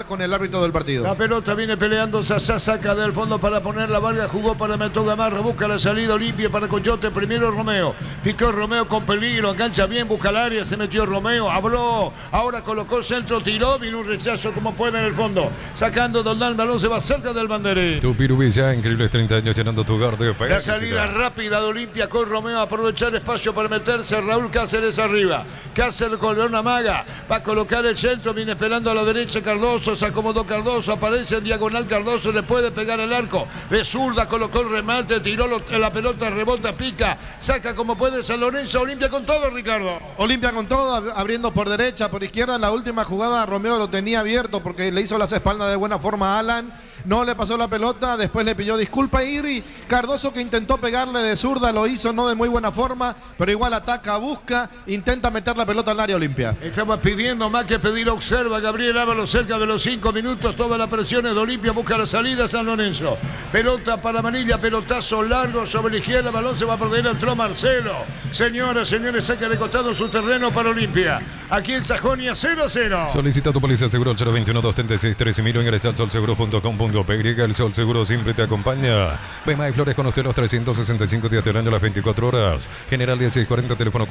con el árbitro del partido. La pelota viene peleando, Sasá saca del fondo para poner la Vargas, jugó para Metó Gamarra, busca la salida Olimpia para Coyote, primero Romeo, picó Romeo con peligro, engancha bien, busca el área, se metió Romeo, habló, ahora colocó centro, tiró, vino un rechazo como puede en el fondo, sacando Doldán, el balón se va cerca del banderín. Tu Pirubilla, increíbles 30 años llenando tu hogar de felicidad. La salida rápida de Olimpia con Romeo, aprovechar espacio para meterse, Raúl Cáceres arriba, Cáceres con una maga, va a colocar el centro, viene esperando a la derecha Cardoso, se acomodó Cardoso, aparece en diagonal Cardoso, le puede pegar el arco, de zurda colocó el remate, tiró la pelota, rebota, pica, saca como puede San Lorenzo, Olimpia con todo, Ricardo. Olimpia con todo, abriendo por derecha, por izquierda, en la última jugada Romeo lo tenía abierto porque le hizo las espaldas de buena forma a Alan, no le pasó la pelota, después le pidió disculpa y Cardoso, que intentó pegarle de zurda, lo hizo no de muy buena forma, pero igual ataca, busca, intenta meter la pelota al área Olimpia. Estamos pidiendo más que pedir, observa Gabriel Ábalos cerca de los 5 minutos, todas las presiones de Olimpia, busca la salida San Lorenzo, pelota para Manilla, pelotazo largo sobre la izquierda, balón se va a perder, entró Marcelo, señoras, señores, saca de costado su terreno para Olimpia, aquí en Sajonia 0-0. Solicita tu póliza seguro al 021-236-13.000 o ingresa al solseguro.com.py. El Sol Seguro siempre te acompaña. Bemay Flores con usted los 365 días del año, las 24 horas. General 1640, teléfono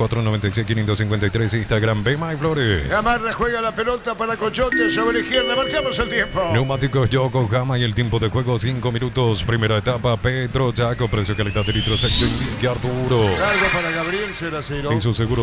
496-553, Instagram Bemay Flores. Gamarra juega la pelota para Coyote sobre la izquierda, marcamos el tiempo. Neumáticos Yokohama y el tiempo de juego 5 minutos. Primera etapa, Petro Chaco, precio calidad de litro secto y Arturo. Cargo para Gabriel 0-0. Y su seguro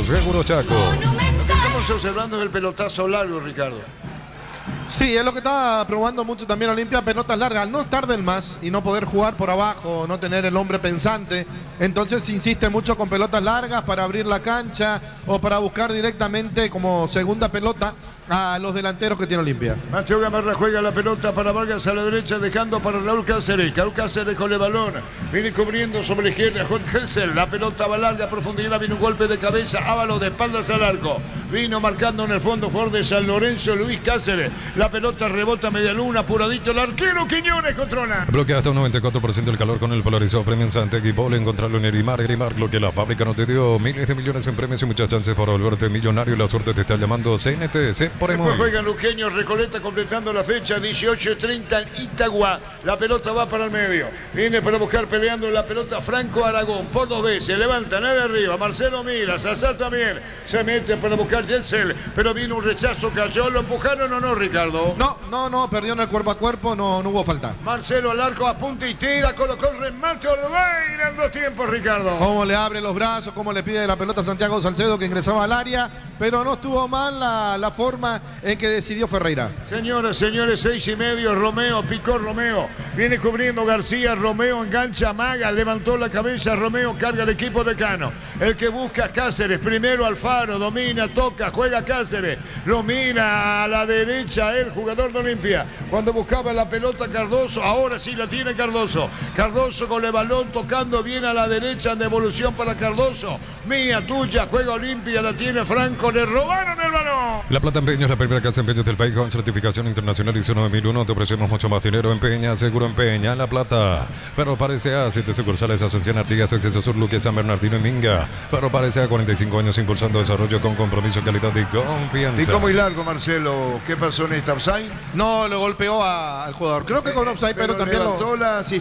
Chaco. Lo que estamos observando es el pelotazo largo, Ricardo. Sí, es lo que está probando mucho también Olimpia, pelotas largas. Al no estar del más y no poder jugar por abajo, no tener el hombre pensante, entonces insiste mucho con pelotas largas para abrir la cancha o para buscar directamente como segunda pelota a los delanteros que tiene Olimpia. Mateo Gamarra juega la pelota para Vargas a la derecha, dejando para Raúl Cáceres. Raúl Cáceres con el balón, viene cubriendo sobre la izquierda Juan Hensel, la pelota va larga a profundidad, viene un golpe de cabeza, Ábalos de espaldas al arco, vino marcando en el fondo jugador de San Lorenzo, Luis Cáceres, la pelota rebota media luna, apuradito el arquero, Quiñones controla. Bloquea hasta un 94% del calor con el polarizado premio en Santegui. Vole, encontrarlo en Erimar, lo que la fábrica no te dio, miles de millones en premios y muchas chances para volverte millonario. La suerte te está llamando CNTC. Después juega Luqueño, Recoleta completando la fecha, 18:30 en Itagua. La pelota va para el medio. Viene para buscar peleando la pelota Franco Aragón. Por 2 veces, levanta nada arriba. Marcelo mira, Sasá también. Se mete para buscar Jessel, pero viene un rechazo, cayó. ¿Lo empujaron o no, Ricardo? No, perdió en el cuerpo a cuerpo, no hubo falta. Marcelo al arco, apunta y tira, colocó el remate, Olveira en 2 tiempos, Ricardo. Cómo le abre los brazos, cómo le pide la pelota a Santiago Salcedo, que ingresaba al área, pero no estuvo mal la forma en que decidió Ferreira. Señoras, señores, 6:30, Romeo, picó Romeo, viene cubriendo García, Romeo engancha a Maga, levantó la cabeza, Romeo carga el equipo de Cano, el que busca Cáceres, primero Alfaro, domina, toca, juega Cáceres, lo mira a la derecha el jugador de Olimpia, cuando buscaba la pelota Cardoso, ahora sí la tiene Cardoso, Cardoso con el balón tocando bien a la derecha, en devolución para Cardoso, mía, tuya, juega Olimpia, la tiene Franco, le robaron el balón. La Plata Empeños, la primera casa de empeños del país con certificación internacional ISO 9001. Te ofrecemos mucho más dinero. Empeña, seguro empeña, La Plata. Ferro Parece A, 7 sucursales, Asunción, Artigas, Acceso Sur, Luque, San Bernardino y Minga. Ferro Parece A, 45 años impulsando desarrollo con compromiso, calidad y confianza. Picó muy largo, Marcelo. ¿Qué pasó en esta offside? No, lo golpeó al jugador. Creo que con offside, pero también lo... Sí.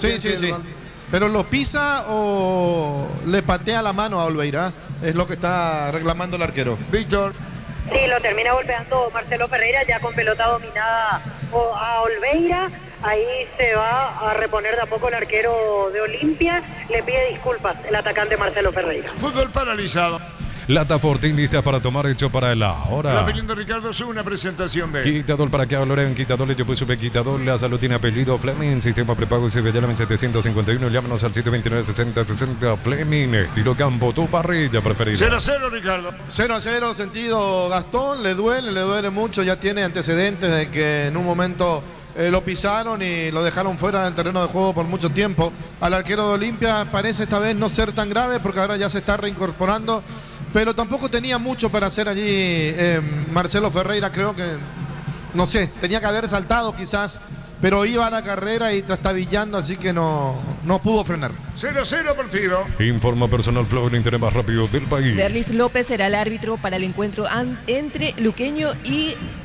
Pero lo pisa o le patea la mano a Olveira. Es lo que está reclamando el arquero. Víctor. Sí, lo termina golpeando Marcelo Ferreira, ya con pelota dominada a Olveira. Ahí se va a reponer de a poco el arquero de Olimpia. Le pide disculpas el atacante Marcelo Ferreira. Fútbol paralizado. Lata Fortín, lista para tomar, hecho para el ahora. La opinión de Ricardo es una presentación de... Quitador para que hablen, quitador, yo puse quitador, la salud tiene apellido Fleming, sistema prepago y se llaman 751, llámanos al 729-6060 Fleming, estilo campo, tu parrilla preferida. 0-0, Ricardo. 0-0, sentido Gastón, le duele mucho, ya tiene antecedentes de que en un momento lo pisaron y lo dejaron fuera del terreno de juego por mucho tiempo. Al arquero de Olimpia parece esta vez no ser tan grave porque ahora ya se está reincorporando, pero tampoco tenía mucho para hacer allí Marcelo Ferreira. Creo que, no sé, tenía que haber saltado quizás, pero iba a la carrera y trastabillando, así que no pudo frenar. 0-0 partido. Informa Personal Flow, el interés más rápido del país. Derlis López será el árbitro para el encuentro entre Luqueño y